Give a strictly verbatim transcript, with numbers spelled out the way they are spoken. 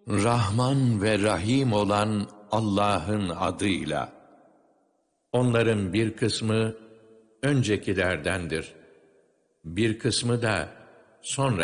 Rahman ve Rahim olan Allah'ın adıyla. Onların bir kısmı öncekilerdendir. Bir kısmı da sonra